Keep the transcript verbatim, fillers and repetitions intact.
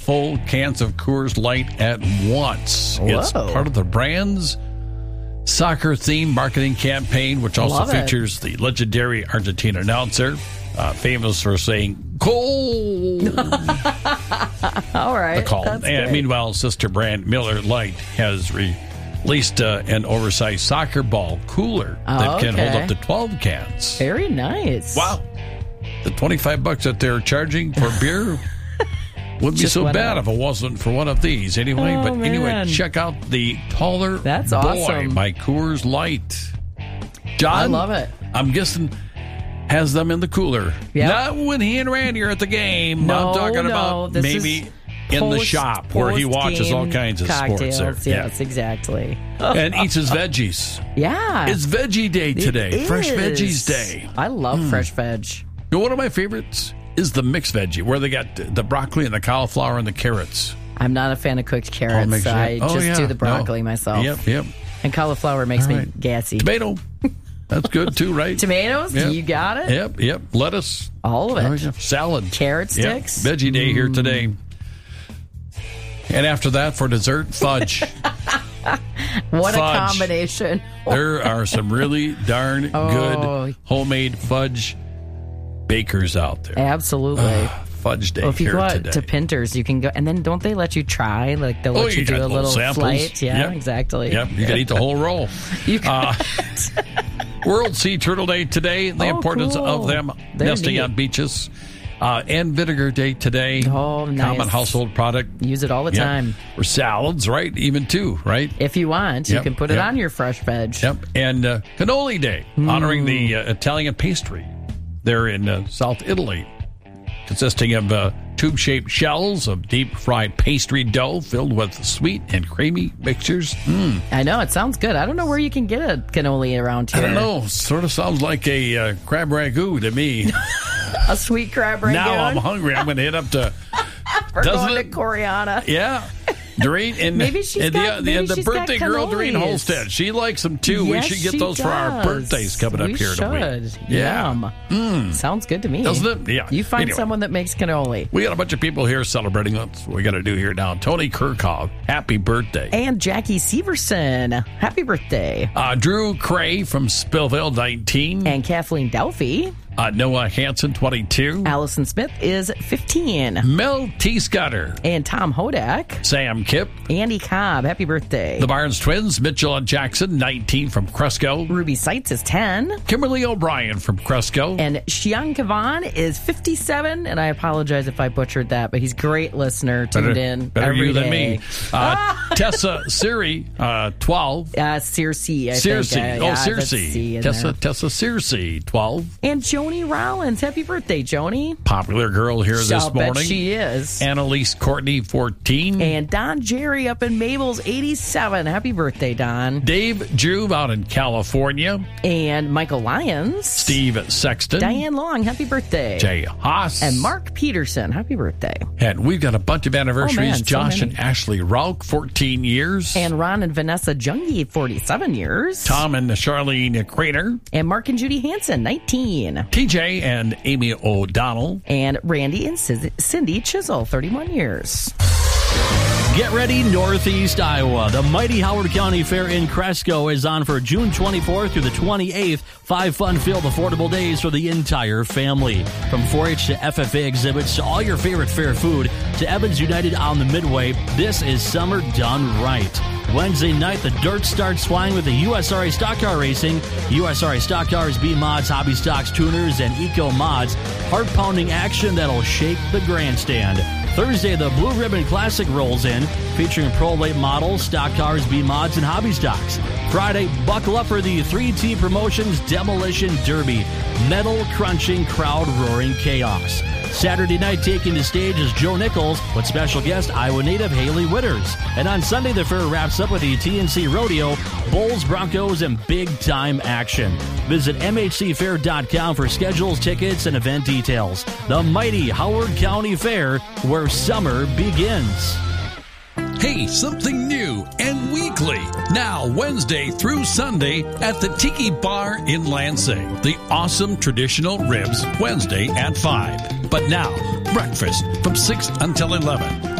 full cans of Coors Light at once. Whoa. It's part of the brand's soccer-themed marketing campaign, which also Love it. features the legendary Argentine announcer, uh, famous for saying, "Goal!" All right. the call. That's And great. meanwhile, sister brand Miller Lite has released uh, an oversized soccer ball cooler that Oh, can hold okay. up to twelve cans. Very nice. Wow. The twenty-five bucks that they're charging for beer wouldn't be Just so went bad up. if it wasn't for one of these anyway. Oh, but anyway, man. check out the Taller That's Boy awesome. by Coors Light. John, I love it. I'm guessing has them in the cooler. Yep. Not when he and Randy are at the game. No, I'm talking no, about this maybe is in the Post- shop where he watches all post-game kinds of cocktails. sports there. Yes, exactly. And eats his veggies. Yeah. It's Veggie Day It today. Fresh is. Veggies Day. I love fresh veg. You know, one of my favorites is the mixed veggie, where they got the broccoli and the cauliflower and the carrots. I'm not a fan of cooked carrots. mixed I in. Oh, just yeah. do the broccoli No. myself. Yep, yep. And cauliflower makes All me right. gassy. Tomato. That's good too, right? Tomatoes? Yep. You got it? Yep, yep. Lettuce. All of Oh, it. yeah. Salad. Carrot Yep. sticks? Veggie Day here today. And after that, for dessert, fudge. What Fudge. a combination. There are some really darn Oh. good homemade fudge bakers out there. Absolutely. Fudge Day Well, if you here go out today. to Pinter's, you can go, and then don't they let you try? Like they'll Oh, let you, you do got a little little samples. flight. Yeah, Yep. exactly. Yep, you can eat the whole roll. You can. Uh, World Sea Turtle Day today, the Oh, importance cool. of them They're nesting neat. on beaches. Uh, and Vinegar Day today. Oh, nice. Common household product. Use it all the Yep. time. For salads, right? Even two, right? If you want, you Yep, can put it yep. on your fresh veg. Yep. And uh, Cannoli Day, honoring the Mm. uh, Italian pastry there in uh, South Italy, consisting of uh, tube-shaped shells of deep-fried pastry dough filled with sweet and creamy mixtures. Mm. I know, it sounds good. I don't know where you can get a cannoli around I here. don't know. Sort of sounds like a uh, crab ragout to me. A sweet crab ragout. Now I'm hungry. I'm going to hit up to... We're doesn't going it? to Coriana. Yeah. Doreen and, Maybe she's and got- the, maybe the, the she's got birthday girl, Doreen cannolis. Holstead. She likes them too. Yes, we should get she those for our does. birthdays coming up we here in a week. should. Yeah. Yum. Sounds good to me. Doesn't it? Yeah. You find Anyway. someone that makes cannoli. We got a bunch of people here celebrating. That's what we got to do here now. Tony Kirkhoff, happy birthday. And Jackie Severson, happy birthday. Uh, Drew Cray from Spillville, nineteen. And Kathleen Delphi. Uh, Noah Hansen, twenty-two. Allison Smith is fifteen. Mel T. Scudder. And Tom Hodak. Sam Kipp. Andy Cobb, happy birthday. The Barnes twins, Mitchell and Jackson, nineteen from Cresco. Ruby Seitz is ten. Kimberly O'Brien from Cresco. And Xiang Kavan is fifty-seven. And I apologize if I butchered that, but he's a great listener, tuned better, in. Better every you than day. me. Uh, Tessa Siri, uh, twelve. Uh, Circe, I Circe. think. Uh, oh, yeah, Circe. that's C in Tessa, there. Tessa Circe, twelve. And Joni Rollins, happy birthday, Joni. Popular girl here this I'll bet morning. she is. Annalise Courtney, fourteen. And Don Jerry up in Mabel's, eighty-seven. Happy birthday, Don. Dave Juve out in California. And Michael Lyons. Steve Sexton. Diane Long, happy birthday. Jay Haas. And Mark Peterson, happy birthday. And we've got a bunch of anniversaries. Oh, man, so Josh many. and Ashley Rauch, fourteen years. And Ron and Vanessa Jungi, forty-seven years. Tom and Charlene Craner. And Mark and Judy Hansen, nineteen. T J and Amy O'Donnell. And Randy and Cis- Cindy Chisel, thirty-one years. Get ready, Northeast Iowa. The mighty Howard County Fair in Cresco is on for June twenty-fourth through the twenty-eighth. Five fun-filled, affordable days for the entire family. From four H to F F A exhibits to all your favorite fair food to Evans United on the Midway, this is summer done right. Wednesday night, the dirt starts flying with the U S R A Stock Car Racing. U S R A Stock Cars, B-Mods, Hobby Stocks, Tuners, and Eco Mods. Heart-pounding action that'll shake the grandstand. Thursday, the Blue Ribbon Classic rolls in, featuring pro late models, stock cars, B-Mods, and hobby stocks. Friday, buckle up for the three T Promotions Demolition Derby. Metal-crunching, crowd-roaring chaos. Saturday night, taking the stage is Joe Nichols with special guest Iowa native Haley Witters. And on Sunday, the fair wraps up with the T N C Rodeo, Bulls, Broncos, and big-time action. Visit M H C fair dot com for schedules, tickets, and event details. The mighty Howard County Fair, where summer begins. Hey, something new and weekly. Now, Wednesday through Sunday at the Tiki Bar in Lansing. The awesome traditional ribs, Wednesday at five. But now, breakfast from six until eleven.